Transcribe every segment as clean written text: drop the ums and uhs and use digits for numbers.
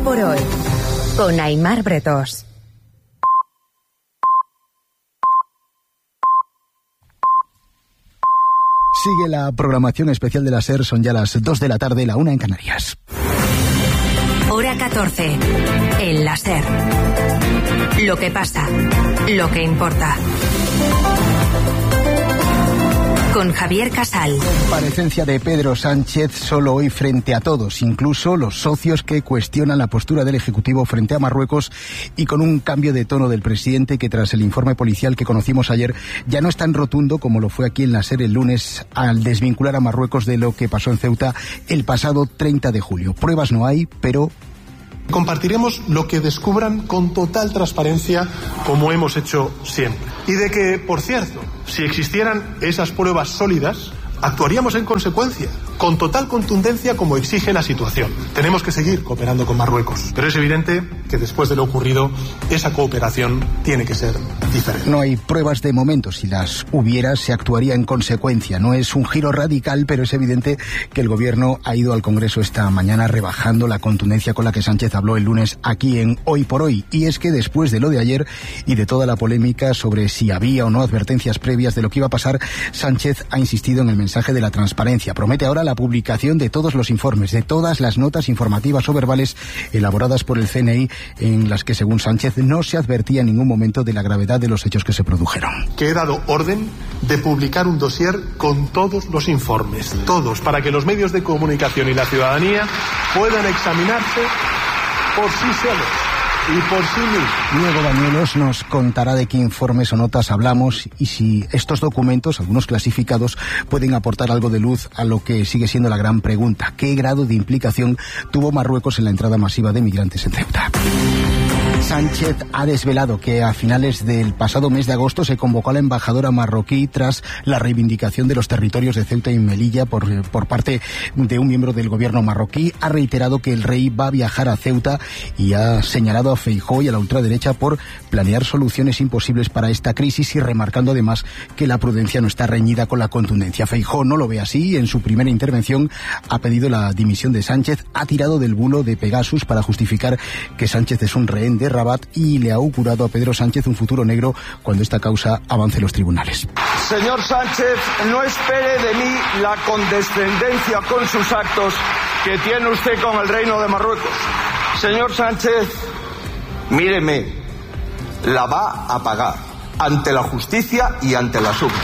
por hoy, con Aimar Bretós. Sigue la programación especial de la SER, son ya las 2 de la tarde, la 1 en Canarias. Hora 14, en la SER. Lo que pasa, lo que importa. Con Javier Casal. Comparecencia de Pedro Sánchez solo hoy frente a todos, incluso los socios que cuestionan la postura del Ejecutivo frente a Marruecos, y con un cambio de tono del presidente que, tras el informe policial que conocimos ayer, ya no es tan rotundo como lo fue aquí en la SER el lunes al desvincular a Marruecos de lo que pasó en Ceuta el pasado 30 de julio. Pruebas no hay, pero compartiremos lo que descubran con total transparencia, como hemos hecho siempre. Y de que, por cierto, si existieran esas pruebas sólidas, actuaríamos en consecuencia, con total contundencia como exige la situación. Tenemos que seguir cooperando con Marruecos, pero es evidente que después de lo ocurrido, esa cooperación tiene que ser diferente. No hay pruebas de momento. Si las hubiera, se actuaría en consecuencia. No es un giro radical, pero es evidente que el Gobierno ha ido al Congreso esta mañana rebajando la contundencia con la que Sánchez habló el lunes aquí en Hoy por Hoy. Y es que después de lo de ayer y de toda la polémica sobre si había o no advertencias previas de lo que iba a pasar, Sánchez ha insistido en el mensaje de la transparencia. Promete ahora la publicación de todos los informes, de todas las notas informativas o verbales elaboradas por el CNI, en las que, según Sánchez, no se advertía en ningún momento de la gravedad de los hechos que se produjeron. Que he dado orden de publicar un dossier con todos los informes, todos, para que los medios de comunicación y la ciudadanía puedan examinarse por sí solos y por sí mismos. Diego Bañuelos nos contará de qué informes o notas hablamos y si estos documentos, algunos clasificados, pueden aportar algo de luz a lo que sigue siendo la gran pregunta: ¿qué grado de implicación tuvo Marruecos en la entrada masiva de migrantes en Ceuta? Sánchez ha desvelado que a finales del pasado mes de agosto se convocó a la embajadora marroquí tras la reivindicación de los territorios de Ceuta y Melilla por parte de un miembro del gobierno marroquí. Ha reiterado que el rey va a viajar a Ceuta y ha señalado a Feijóo y a la ultraderecha por planear soluciones imposibles para esta crisis, y remarcando además que la prudencia no está reñida con la contundencia. Feijóo no lo ve así y en su primera intervención ha pedido la dimisión de Sánchez, ha tirado del bulo de Pegasus para justificar que Sánchez es un rehén de Rabat y le ha augurado a Pedro Sánchez un futuro negro cuando esta causa avance en los tribunales. Señor Sánchez, no espere de mí la condescendencia con sus actos que tiene usted con el Reino de Marruecos. Señor Sánchez, míreme, la va a pagar ante la justicia y ante la SUB.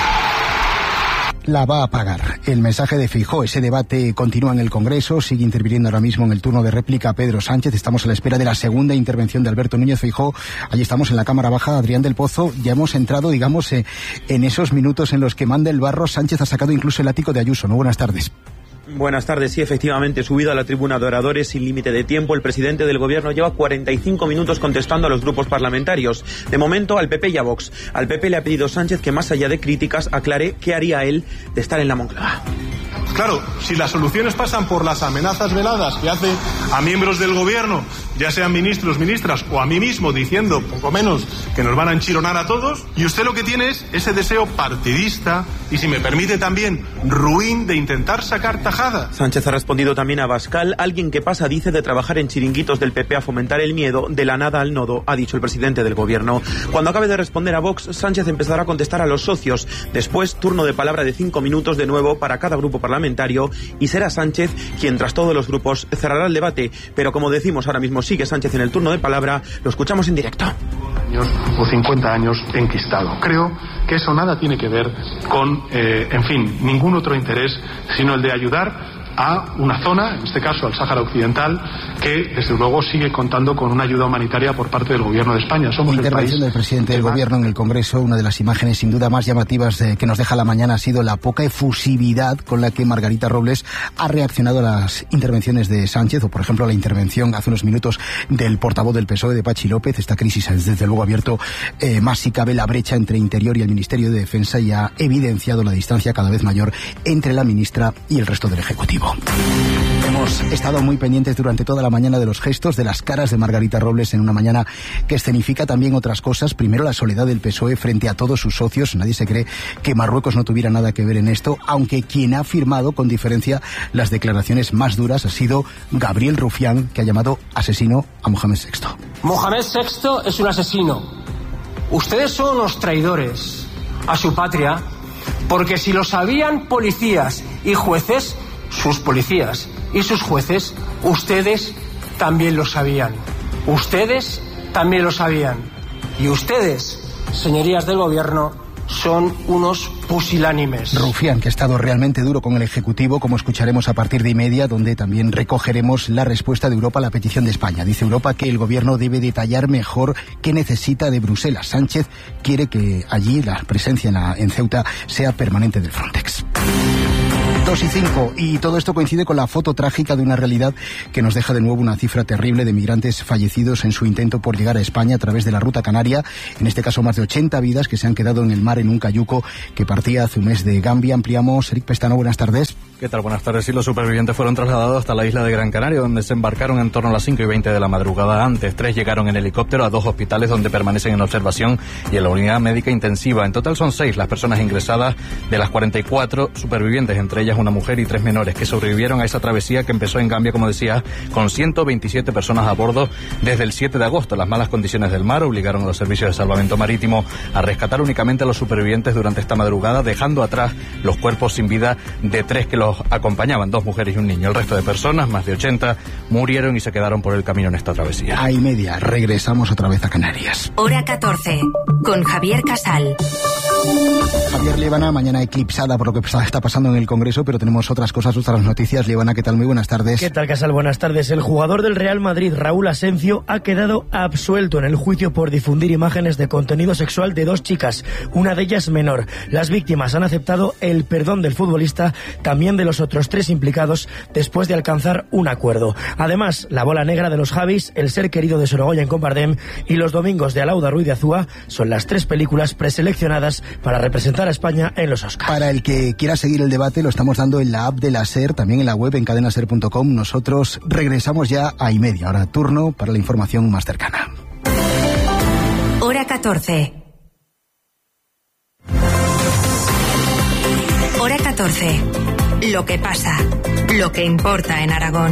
La va a pagar. El mensaje de Feijóo. Ese debate continúa en el Congreso, sigue interviniendo ahora mismo en el turno de réplica Pedro Sánchez. Estamos a la espera de la segunda intervención de Alberto Núñez Feijóo. Allí estamos en la Cámara Baja. Adrián del Pozo, ya hemos entrado, digamos, en esos minutos en los que manda el barro. Sánchez ha sacado incluso el ático de Ayuso, ¿no? Buenas tardes. Buenas tardes. Sí, efectivamente, subido a la tribuna de oradores sin límite de tiempo, el presidente del Gobierno lleva 45 minutos contestando a los grupos parlamentarios. De momento, al PP y a Vox. Al PP le ha pedido Sánchez que, más allá de críticas, aclare qué haría él de estar en la Moncloa. Claro, si las soluciones pasan por las amenazas veladas que hace a miembros del Gobierno, ya sean ministros, ministras o a mí mismo, diciendo poco menos que nos van a enchironar a todos, y usted lo que tiene es ese deseo partidista y, si me permite también, ruin de intentar sacar tajada. Sánchez ha respondido también a Abascal. Alguien que pasa, dice, de trabajar en chiringuitos del PP a fomentar el miedo, de la nada al nodo, ha dicho el presidente del Gobierno. Cuando acabe de responder a Vox, Sánchez empezará a contestar a los socios. Después, turno de palabra de 5 minutos de nuevo para cada grupo parlamentario, y será Sánchez quien, tras todos los grupos, cerrará el debate. Pero, como decimos ahora mismo, sigue Sánchez en el turno de palabra. Lo escuchamos en directo. O 50 años enquistado. Creo que eso nada tiene que ver con, ningún otro interés, sino el de ayudar a una zona, en este caso al Sáhara Occidental, que desde luego sigue contando con una ayuda humanitaria por parte del Gobierno de España. Somos intervención del presidente del Gobierno en el Congreso. Una de las imágenes sin duda más llamativas que nos deja la mañana ha sido la poca efusividad con la que Margarita Robles ha reaccionado a las intervenciones de Sánchez, o por ejemplo a la intervención hace unos minutos del portavoz del PSOE, de Pachi López. Esta crisis ha desde luego abierto más si cabe la brecha entre Interior y el Ministerio de Defensa y ha evidenciado la distancia cada vez mayor entre la ministra y el resto del Ejecutivo. De Hemos estado muy pendientes durante toda la mañana de los gestos, de las caras de Margarita Robles en una mañana que escenifica también otras cosas. Primero, la soledad del PSOE frente a todos sus socios. Nadie se cree que Marruecos no tuviera nada que ver en esto, aunque quien ha firmado con diferencia las declaraciones más duras ha sido Gabriel Rufián, que ha llamado asesino a Mohamed VI. Mohamed VI es un asesino. Ustedes son unos traidores a su patria, porque si lo sabían policías y jueces, sus policías y sus jueces, ustedes también lo sabían. Ustedes también lo sabían. Y ustedes, señorías del gobierno, son unos pusilánimes. Rufián, que ha estado realmente duro con el Ejecutivo, como escucharemos a partir de 1:30, donde también recogeremos la respuesta de Europa a la petición de España. Dice Europa que el gobierno debe detallar mejor qué necesita de Bruselas. Sánchez quiere que allí la presencia en Ceuta sea permanente del Frontex. 2:05, y todo esto coincide con la foto trágica de una realidad que nos deja de nuevo una cifra terrible de migrantes fallecidos en su intento por llegar a España a través de la ruta canaria. En este caso, más de 80 vidas que se han quedado en el mar en un cayuco que partía hace un mes de Gambia. Ampliamos. Eric Pestano, buenas tardes. ¿Qué tal? Buenas tardes. Sí, los supervivientes fueron trasladados hasta la isla de Gran Canaria, donde se embarcaron en torno a las 5:20 de la madrugada. Antes, 3 llegaron en helicóptero a 2 hospitales donde permanecen en observación y en la unidad médica intensiva. En total son 6 las personas ingresadas de las 44 supervivientes, entre ellas una mujer y 3 menores, que sobrevivieron a esa travesía que empezó en Gambia, como decía, con 127 personas a bordo desde el 7 de agosto. Las malas condiciones del mar obligaron a los servicios de salvamento marítimo a rescatar únicamente a los supervivientes durante esta madrugada, dejando atrás los cuerpos sin vida de 3 que los acompañaban, 2 mujeres y un niño. El resto de personas, más de 80, murieron y se quedaron por el camino en esta travesía. 1:30, regresamos otra vez a Canarias. Hora 14, con Javier Casal. Javier, Líbana, mañana eclipsada por lo que está pasando en el Congreso, pero tenemos otras cosas, otras noticias. Líbana, ¿qué tal? Muy buenas tardes. ¿Qué tal, Casal? Buenas tardes. El jugador del Real Madrid, Raúl Asencio, ha quedado absuelto en el juicio por difundir imágenes de contenido sexual de 2 chicas, una de ellas menor. Las víctimas han aceptado el perdón del futbolista, también de los otros 3 implicados, después de alcanzar un acuerdo. Además, La bola negra de los Javis, El ser querido de Sorogoyen con Bardem y Los domingos de Alauda Ruiz de Azúa son las 3 películas preseleccionadas para representar a España en los Oscars. Para el que quiera seguir el debate, lo estamos dando en la app de la SER, también en la web en cadenaser.com. Nosotros regresamos ya a 1:30. Ahora turno para la información más cercana. Hora 14. Hora 14. Lo que pasa, lo que importa en Aragón.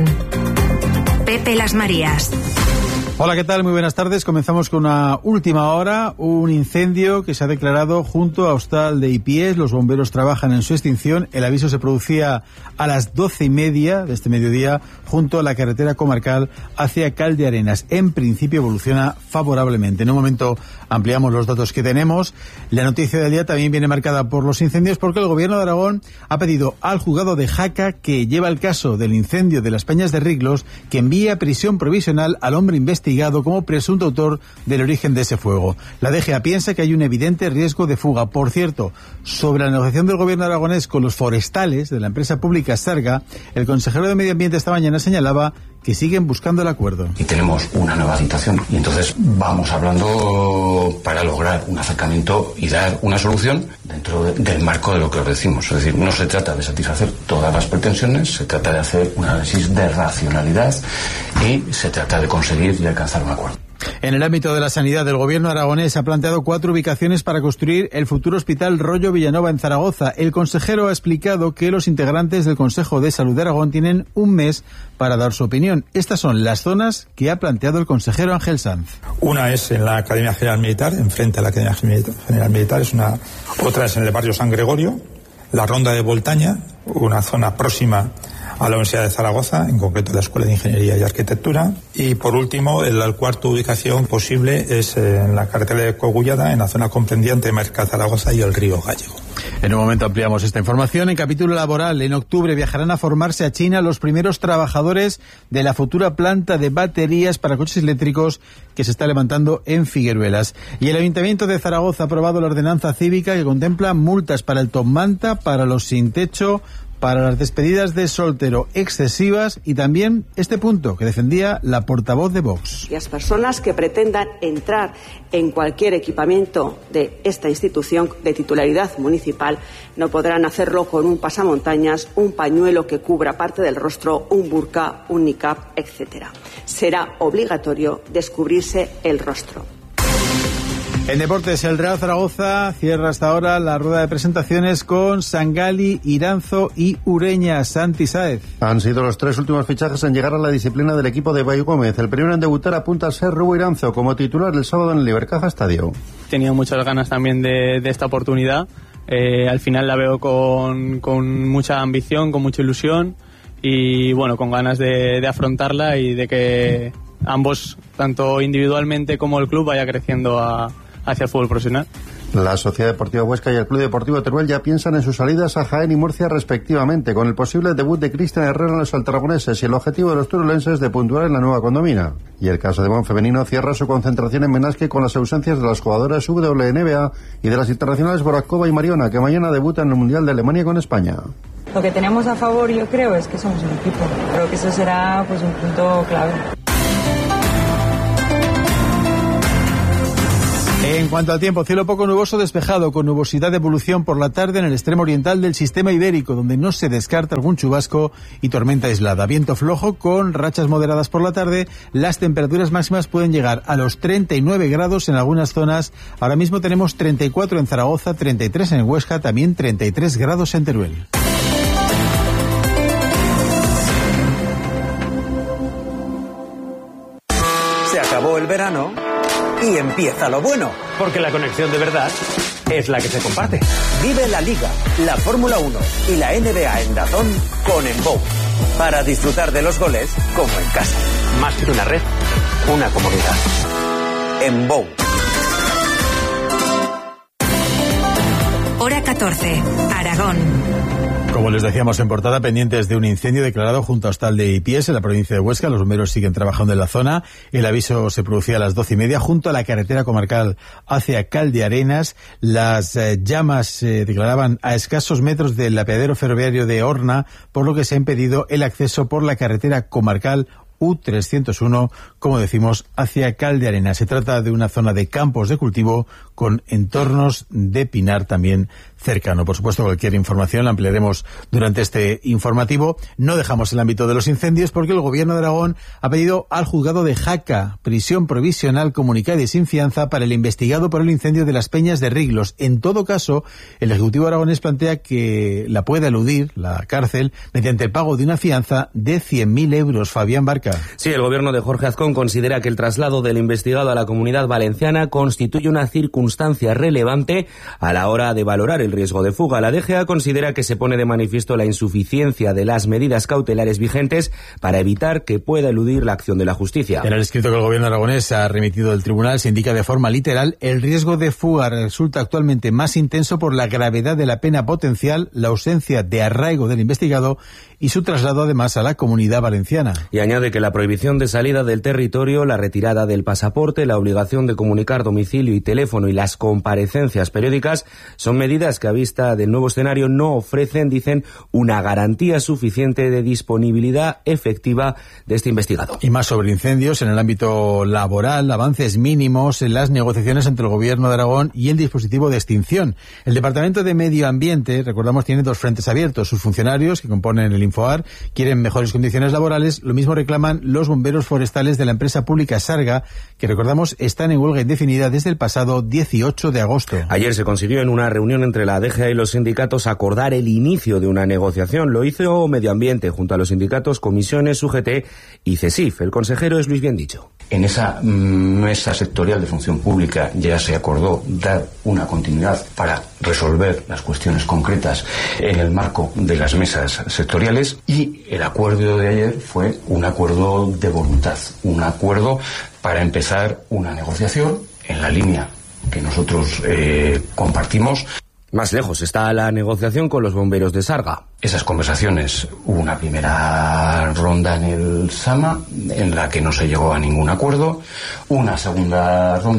Pepe Las Marías. Hola, ¿qué tal? Muy buenas tardes. Comenzamos con una última hora, un incendio que se ha declarado junto a Hostal de Ipiés. Los bomberos trabajan en su extinción. El aviso se producía a las 12:30 de este mediodía junto a la carretera comarcal hacia Cal de Arenas. En principio evoluciona favorablemente. En un momento ampliamos los datos que tenemos. La noticia del día también viene marcada por los incendios, porque el gobierno de Aragón ha pedido al juzgado de Jaca, que lleva el caso del incendio de las Peñas de Riglos, que envíe a prisión provisional al hombre investigado como presunto autor del origen de ese fuego. La DGA piensa que hay un evidente riesgo de fuga. Por cierto, sobre la negociación del gobierno aragonés con los forestales de la empresa pública Sarga, el consejero de Medio Ambiente esta mañana señalaba que siguen buscando el acuerdo. Y tenemos una nueva situación y entonces vamos hablando para lograr un acercamiento y dar una solución dentro del marco de lo que os decimos. Es decir, no se trata de satisfacer todas las pretensiones, se trata de hacer un análisis de racionalidad y se trata de conseguir y alcanzar un acuerdo. En el ámbito de la sanidad, el gobierno aragonés ha planteado 4 ubicaciones para construir el futuro hospital Rollo Villanova en Zaragoza. El consejero ha explicado que los integrantes del Consejo de Salud de Aragón tienen un mes para dar su opinión. Estas son las zonas que ha planteado el consejero Ángel Sanz. Una es en la Academia General Militar, enfrente a la Academia General Militar, otra es en el barrio San Gregorio, la Ronda de Voltaña, una zona próxima a la Universidad de Zaragoza, en concreto la Escuela de Ingeniería y Arquitectura. Y por último, la cuarta ubicación posible es en la carretera de Cogullada, en la zona comprendiente entre Merca Zaragoza y el río Gallego. En un momento ampliamos esta información. En capítulo laboral, en octubre viajarán a formarse a China los primeros trabajadores de la futura planta de baterías para coches eléctricos que se está levantando en Figueruelas. Y el Ayuntamiento de Zaragoza ha aprobado la ordenanza cívica que contempla multas para el top manta, para los sin techo, para las despedidas de soltero excesivas y también este punto que defendía la portavoz de Vox. Las personas que pretendan entrar en cualquier equipamiento de esta institución de titularidad municipal no podrán hacerlo con un pasamontañas, un pañuelo que cubra parte del rostro, un burka, un niqab, etc. Será obligatorio descubrirse el rostro. En deportes, el Real Zaragoza cierra hasta ahora la rueda de presentaciones con Sangali, Iranzo y Ureña. Santi Sáez. Han sido los 3 últimos fichajes en llegar a la disciplina del equipo de Bay Gómez. El primero en debutar apunta a ser Rubo Iranzo como titular el sábado en el Ibercaja Estadio. Tenía muchas ganas también de esta oportunidad. Al final la veo con mucha ambición, con mucha ilusión y bueno, con ganas de afrontarla y de que ambos, tanto individualmente como el club, vaya creciendo hacia el fútbol profesional. La Sociedad Deportiva Huesca y el Club Deportivo Teruel ya piensan en sus salidas a Jaén y Murcia respectivamente, con el posible debut de Cristian Herrera en los altaragoneses y el objetivo de los turulenses de puntuar en la nueva condomina. Y el caso de Bon Femenino cierra su concentración en Benasque con las ausencias de las jugadoras WNBA y de las internacionales Borakova y Mariona, que mañana debutan en el Mundial de Alemania con España. Lo que tenemos a favor, yo creo, es que somos un equipo. Creo que eso será pues un punto clave. En cuanto al tiempo, cielo poco nuboso despejado, con nubosidad de evolución por la tarde en el extremo oriental del sistema ibérico, donde no se descarta algún chubasco y tormenta aislada. Viento flojo con rachas moderadas por la tarde. Las temperaturas máximas pueden llegar a los 39 grados en algunas zonas. Ahora mismo tenemos 34 en Zaragoza, 33 en Huesca, también 33 grados en Teruel. Se acabó el verano y empieza lo bueno. Porque la conexión de verdad es la que se comparte. Vive la Liga, la Fórmula 1 y la NBA en DAZN con Embow. Para disfrutar de los goles como en casa. Más que una red, una comunidad. Embow. Hora 14, Aragón. Como les decíamos en portada, pendientes de un incendio declarado junto a Hostal de Ipiés en la provincia de Huesca. Los bomberos siguen trabajando en la zona. El aviso se producía a las 12:30 junto a la carretera comarcal hacia Caldearenas. Las llamas se declaraban a escasos metros del apeadero ferroviario de Horna, por lo que se ha impedido el acceso por la carretera comarcal U301, como decimos, hacia Caldearenas. Se trata de una zona de campos de cultivo con entornos de pinar también cercano. Por supuesto, cualquier información la ampliaremos durante este informativo. No dejamos el ámbito de los incendios porque el Gobierno de Aragón ha pedido al juzgado de Jaca prisión provisional comunicada y sin fianza para el investigado por el incendio de las Peñas de Riglos. En todo caso, el Ejecutivo aragonés plantea que la puede eludir la cárcel mediante el pago de una fianza de 100.000 euros. Fabián Barca. Sí, el Gobierno de Jorge Azcón considera que el traslado del investigado a la Comunidad Valenciana constituye una circunstancia relevante a la hora de valorar el riesgo de fuga. La DGA considera que se pone de manifiesto la insuficiencia de las medidas cautelares vigentes para evitar que pueda eludir la acción de la justicia. En el escrito que el Gobierno aragonés ha remitido al tribunal se indica de forma literal: el riesgo de fuga resulta actualmente más intenso por la gravedad de la pena potencial, la ausencia de arraigo del investigado y su traslado además a la Comunidad Valenciana. Y añade que la prohibición de salida del territorio, la retirada del pasaporte, la obligación de comunicar domicilio y teléfono y las comparecencias periódicas son medidas que a vista del nuevo escenario no ofrecen, dicen, una garantía suficiente de disponibilidad efectiva de este investigado. Y más sobre incendios en el ámbito laboral, avances mínimos en las negociaciones entre el Gobierno de Aragón y el dispositivo de extinción. El Departamento de Medio Ambiente, recordamos, tiene 2 frentes abiertos. Sus funcionarios, que componen el Infoar, quieren mejores condiciones laborales. Lo mismo reclaman los bomberos forestales de la empresa pública Sarga, que recordamos están en huelga indefinida desde el pasado 18 de agosto. Ayer se consiguió en una reunión entre la DGA y los sindicatos acordar el inicio de una negociación. Lo hizo Medio Ambiente junto a los sindicatos, comisiones, UGT y CESIF. El consejero es Luis Biendicho. En esa mesa sectorial de función pública ya se acordó dar una continuidad para resolver las cuestiones concretas en el marco de las mesas sectoriales, y el acuerdo de ayer fue un acuerdo de voluntad, un acuerdo para empezar una negociación en la línea que nosotros compartimos. Más lejos está la negociación con los bomberos de Sarga. Esas conversaciones, hubo una primera ronda en el SAMA en la que no se llegó a ningún acuerdo, una segunda ronda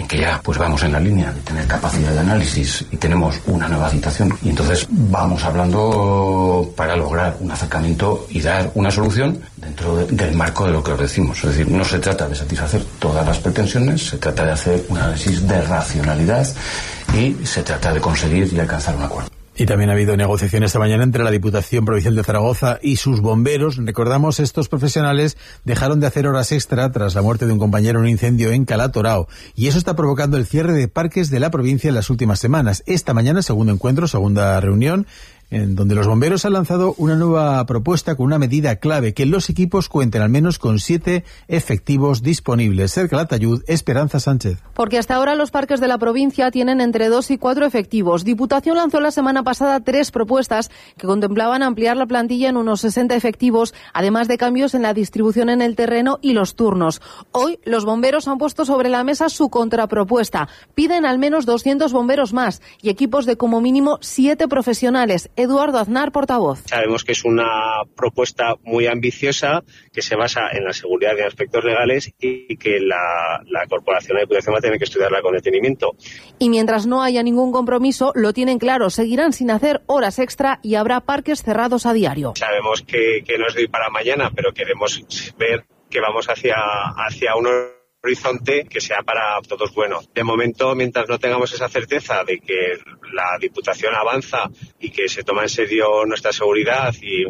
en que ya pues vamos en la línea de tener capacidad de análisis y tenemos una nueva citación, y entonces vamos hablando para lograr un acercamiento y dar una solución dentro del marco de lo que os decimos. Es decir, no se trata de satisfacer todas las pretensiones, se trata de hacer un análisis de racionalidad y se trata de conseguir y alcanzar un acuerdo. Y también ha habido negociaciones esta mañana entre la Diputación Provincial de Zaragoza y sus bomberos. Recordamos, estos profesionales dejaron de hacer horas extra tras la muerte de un compañero en un incendio en Calatorao. Y eso está provocando el cierre de parques de la provincia en las últimas semanas. Esta mañana, segundo encuentro, segunda reunión, en donde los bomberos han lanzado una nueva propuesta con una medida clave: que los equipos cuenten al menos con 7 efectivos disponibles. Ser Calatayud, Esperanza Sánchez. Porque hasta ahora los parques de la provincia tienen entre 2 y 4 efectivos. Diputación lanzó la semana pasada 3 propuestas que contemplaban ampliar la plantilla en unos 60 efectivos, además de cambios en la distribución en el terreno y los turnos. Hoy los bomberos han puesto sobre la mesa su contrapropuesta. Piden al menos 200 bomberos más y equipos de como mínimo 7 profesionales. Eduardo Aznar, portavoz. Sabemos que es una propuesta muy ambiciosa que se basa en la seguridad de aspectos legales y que la Corporación de Diputación va a tener que estudiarla con detenimiento. Y mientras no haya ningún compromiso, lo tienen claro, seguirán sin hacer horas extra y habrá parques cerrados a diario. Sabemos que no es de hoy para mañana, pero queremos ver que vamos hacia un horizonte que sea para todos bueno. De momento, mientras no tengamos esa certeza de que la Diputación avanza y que se toma en serio nuestra seguridad y